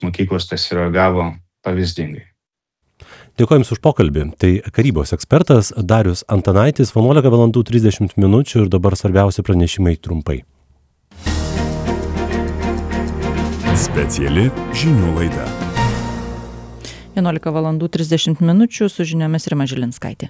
mokyklos tas reagavo pavyzdingai. Dėkoju Jums už pokalbį. Tai karybos ekspertas Darius Antanaitis, 11:30 ir dabar svarbiausi pranešimai trumpai. Speciali žinių laida. 11:30 su žiniomis Rima Žilinskaitė.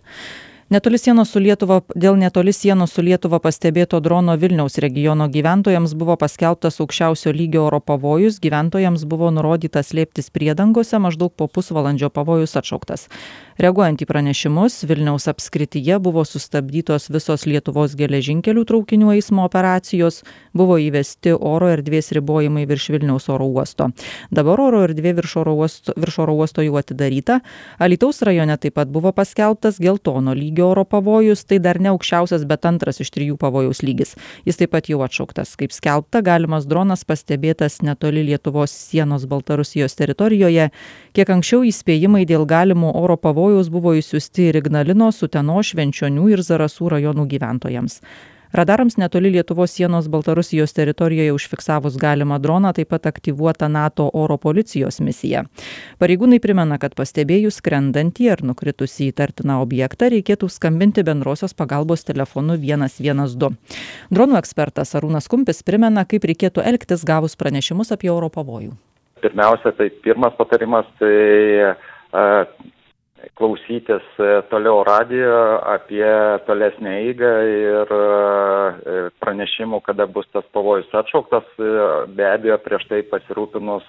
Dėl netoli sienos su Lietuva pastebėto drono Vilniaus regiono gyventojams buvo paskelbtas aukščiausio lygio oro pavojus, gyventojams buvo nurodyta slėptis priedangose, maždaug po pusvalandžio pavojus atšauktas. Reaguojant į pranešimus, Vilniaus apskrityje buvo sustabdytos visos Lietuvos geležinkelių traukinių eismo operacijos, buvo įvesti oro erdvės ribojimai virš Vilniaus oro uosto. Dabar oro erdvė virš oro uosto jau atidaryta. Alytaus rajone taip pat buvo paskelbtas geltono lygio oro pavojus, tai dar ne aukščiausias, bet antras iš 3 pavojaus lygis. Jis taip pat jau atšauktas. Kaip skelbta, galimas dronas pastebėtas netoli Lietuvos sienos Baltarusijos teritorijoje. Kiek anksčiau įspėjimai dėl galimo oro pavojaus buvo išsiųsti ir Ignalinos, Utenos, Švenčionių ir Zarasų rajonų gyventojams. Radarams netoli Lietuvos sienos Baltarusijos teritorijoje užfiksavus galimą droną taip pat aktyvuota NATO oro policijos misija. Pareigūnai primena, kad pastebėjus skrendantį ar nukritusį įtartiną objektą reikėtų skambinti bendrosios pagalbos telefonu 112. Dronų ekspertas Arūnas Kumpis primena, kaip reikėtų elgtis gavus pranešimus apie oro pavojų. Pirmiausia, tai pirmas patarimas, tai klausytis toliau radijo apie tolesnę eigą ir pranešimų, kada bus tas pavojus atšauktas, be abejo prieš tai pasirūpinus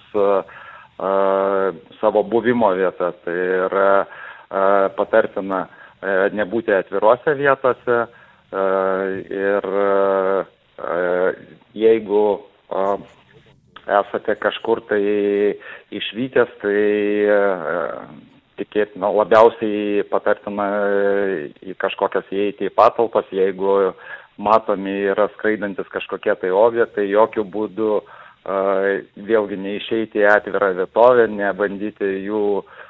savo buvimo vietą. Tai yra patartina nebūti atvirose vietose ir jeigu esate kažkur tai išvykęs, tai tikėtina labiausiai patartina į kažkokias įeiti į patalpas, jeigu matomi yra skraidantis kažkokie tai objektai, jokių būdų vėlgi neišeiti į atvirą vietovę, nebandyti jų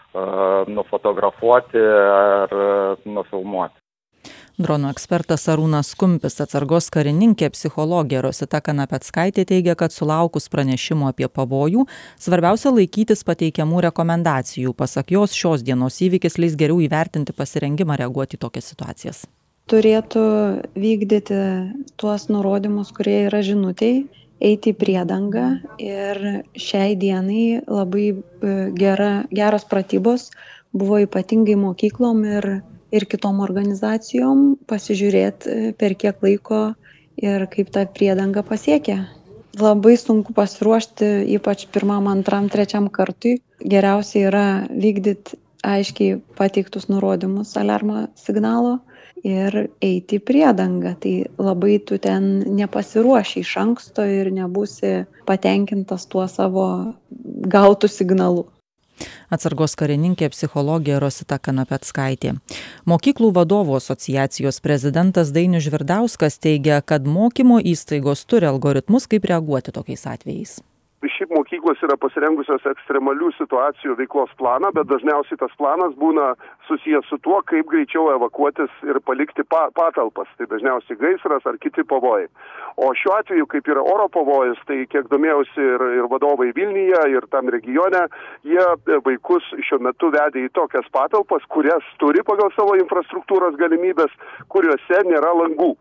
nufotografuoti ar nufilmuoti. Dronų ekspertas Arūnas Kumpis, atsargos karininkė psichologė Rosita Kanapeckaitė teigia, kad sulaukus pranešimų apie pavojų, svarbiausia laikytis pateikiamų rekomendacijų. Pasak jos, šios dienos įvykis leis geriau įvertinti pasirengimą reaguoti į tokias situacijas. Turėtų vykdyti tuos nurodymus, kurie yra žinutėj, eiti į priedangą ir šiai dienai labai geros pratybos buvo ypatingai mokyklom ir kitom organizacijom pasižiūrėti per kiek laiko ir kaip ta priedanga pasiekia. Labai sunku pasiruošti, ypač 1., 2., 3. kartui. Geriausia yra vykdyti aiškiai pateiktus nurodymus aliarmo signalo ir eiti į priedangą. Tai labai tu ten nepasiruoši iš anksto ir nebūsi patenkintas tuo savo gautų signalu. Atsargos karininkė psichologė Rosita Kanapeckaitė. Mokyklų vadovų asociacijos prezidentas Dainius Žvirdauskas teigia, kad mokymo įstaigos turi algoritmus, kaip reaguoti tokiais atvejais. Šiaip mokyklos yra pasirengusios ekstremalių situacijų veiklos planą, bet dažniausiai tas planas būna susijęs su tuo, kaip greičiau evakuotis ir palikti patalpas. Tai dažniausiai gaisras ar kiti pavojai. O šiuo atveju, kaip yra oro pavojus, tai kiek domėjausi ir vadovai Vilniuje, ir tam regione, jie vaikus šiuo metu vedė į tokias patalpas, kurias turi pagal savo infrastruktūros galimybės, kuriuose nėra langų.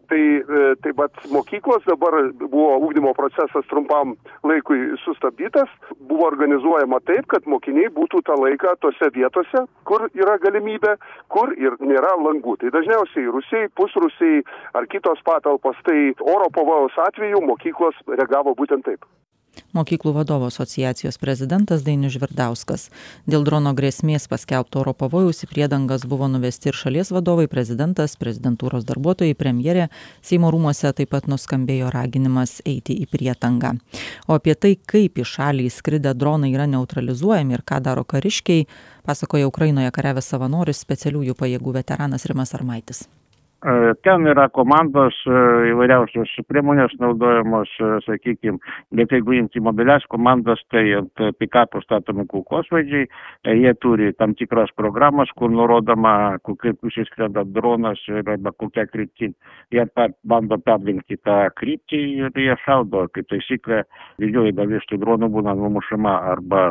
Tai mokyklos dabar buvo ugdymo procesas trumpam laikui sustabdytas, buvo organizuojama taip, kad mokiniai būtų tą laiką tose vietose, kur yra galimybė, kur ir nėra langų. Tai dažniausiai rūsiai, pusrūsiai ar kitos patalpos, tai oro pavojaus atveju mokyklos reagavo būtent taip. Mokyklų vadovų asociacijos prezidentas Dainius Žvirdauskas. Dėl drono grėsmės paskelbto oro pavojaus į priedangas buvo nuvesti ir šalies vadovai, prezidentas, prezidentūros darbuotojai, premjerė. Seimo rūmuose taip pat nuskambėjo raginimas eiti į priedangą. O apie tai, kaip į šalį įskridę dronai yra neutralizuojami ir ką daro kariškiai, pasakoja Ukrainoje kariavęs savanoris specialiųjų pajėgų veteranas Rimas Armaitis. Ten yra komandos įvairiausios priemonės naudojamos, sakykime, bet jeigu imti mobilias komandas, tai ant pikapų statomi kulkosvaidžiai, jie turi tam tikras programas, kur nurodoma, kaip išskrenda dronas arba kokia kryptim. Jie bando perlinkti tą kryptį ir jie šaudo. Kaip taisyklė, didžioji dalis tų dronų būna numušama arba